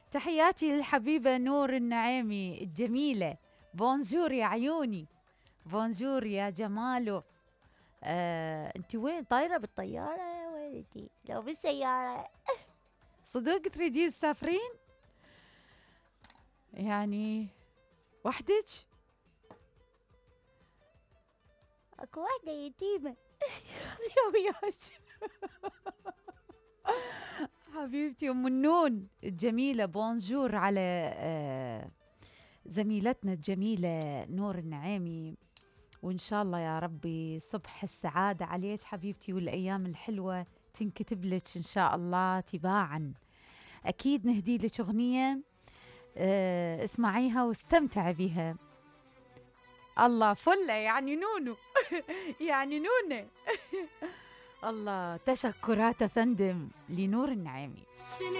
تحياتي للحبيبة نور النعيمي الجميلة. بونجور يا عيوني، بونجور يا جماله. انت وين طايرة بالطيارة يا ولدي؟ لو بالسيارة صدق تريدين تسافرين؟ يعني وحدك؟ اكو وحدة يتيمة يا وياك حبيبتي ام النون الجميلة. بونجور على زميلتنا الجميلة نور النعيمي، وإن شاء الله يا ربي صبح السعادة عليك حبيبتي، والأيام الحلوة تنكتب لك إن شاء الله تباعا. أكيد نهدي لك أغنية اسمعيها واستمتعي بها. الله فلة يعني نونو يعني نونة الله. تشكرات فندم لنور النعيمي.